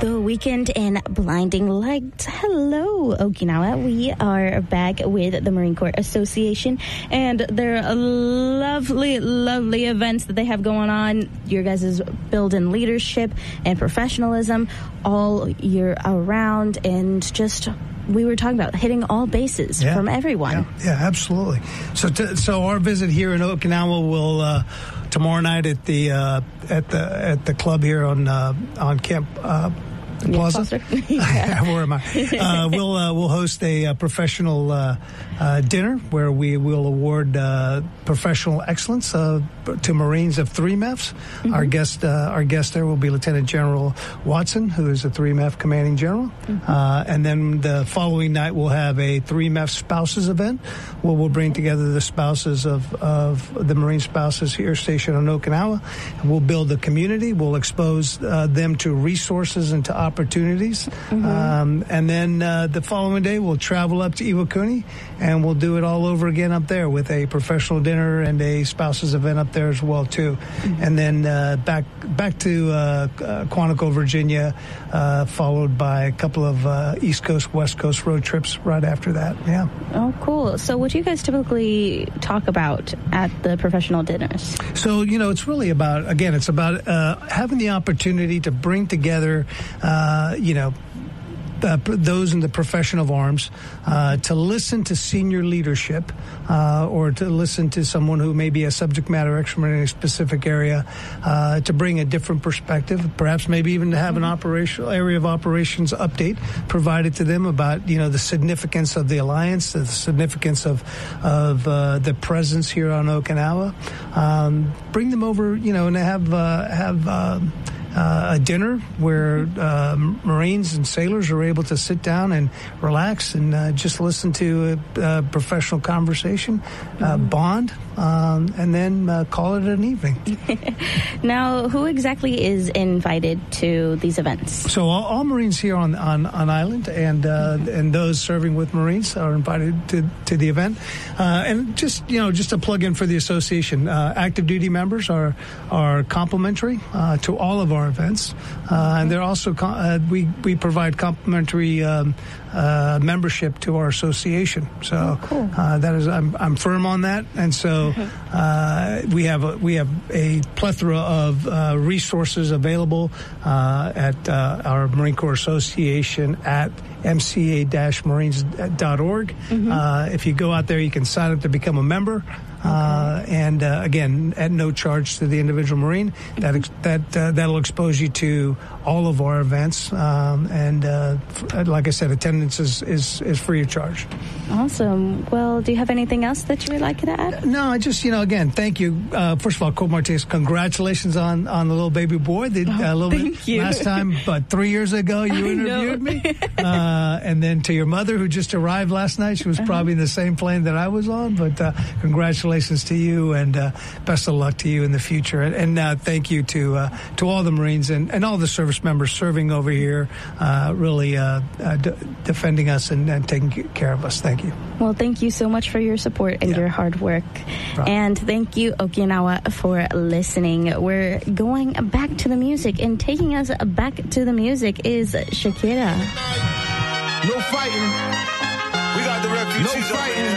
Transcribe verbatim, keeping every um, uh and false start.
The Weekend in Blinding Lights. Hello, Okinawa. We are back with the Marine Corps Association and their lovely, lovely events that they have going on. Your guys' building leadership and professionalism all year around, and just we were talking about hitting all bases yeah. from everyone. Yeah, yeah absolutely. So, to, so our visit here in Okinawa will uh, tomorrow night at the uh, at the at the club here on uh, on Camp. Uh, Plaza. Yeah. Where am I? Uh, we'll uh, we'll host a, a professional uh, uh, dinner where we will award uh, professional excellence uh, to Marines of three M E Fs. Mm-hmm. Our guest uh, our guest there will be Lieutenant General Watson, who is a three M E F commanding general. Mm-hmm. Uh, and then the following night we'll have a three M E F spouses event where we'll bring together the spouses of, of the Marine spouses here stationed on Okinawa. We'll build a community. We'll expose uh, them to resources and to opportunities. opportunities. Mm-hmm. Um, and then uh, the following day, we'll travel up to Iwakuni, and we'll do it all over again up there with a professional dinner and a spouses event up there as well, too. Mm-hmm. And then uh, back back to uh, uh, Quantico, Virginia, uh, followed by a couple of uh, East Coast, West Coast road trips right after that. Yeah. Oh, cool. So what do you guys typically talk about at the professional dinners? So, you know, it's really about, again, it's about uh, having the opportunity to bring together Uh, you know, uh, those in the profession of arms, uh, to listen to senior leadership, uh, or to listen to someone who may be a subject matter expert in a specific area, uh, to bring a different perspective, perhaps maybe even to have an operational area of operations update provided to them about, you know, the significance of the alliance, the significance of, of uh, the presence here on Okinawa. Um, bring them over, you know, and have, uh, have, uh, Uh, a dinner where uh, Marines and sailors are able to sit down and relax and uh, just listen to a, a professional conversation, uh, mm-hmm. bond, um, and then uh, call it an evening. Now, who exactly is invited to these events? So all, all Marines here on, on, on island and uh, mm-hmm. and those serving with Marines are invited to, to the event. Uh, and just, you know, just a plug-in for the association, uh, active duty members are, are complimentary uh, to all of our events, uh, and they're also com- uh, we we provide complimentary um, uh, membership to our association. So oh, cool. uh, that is I'm I'm firm on that, and so uh, we have a, we have a plethora of uh, resources available uh, at uh, our Marine Corps Association at m c a dash marines dot org. Mm-hmm. Uh, if you go out there, you can sign up to become a member. Uh, and uh, again, at no charge to the individual Marine. That ex- that uh, that'll expose you to all of our events, um, and uh, f- like I said, attendance is, is, is free of charge. Awesome. Well, do you have anything else that you would like to add? No, I just, you know, again, thank you. Uh, first of all, Colt Martinez, congratulations on, on the little baby boy. The, oh, uh, little thank bit, you. Last time, but three years ago, you interviewed me. Uh, and then to your mother, who just arrived last night, she was uh-huh. probably in the same plane that I was on. But uh, congratulations to you, and uh, best of luck to you in the future. And, and uh, thank you to uh, to all the Marines and, and all the service members serving over here, uh, really uh, uh, d- defending us and, and taking care of us. Thank you. Well, thank you so much for your support and yeah. your hard work. Problem. And thank you, Okinawa, for listening. We're going back to the music, and taking us back to the music is Shakira. No fighting. We got the refugees. No fighting.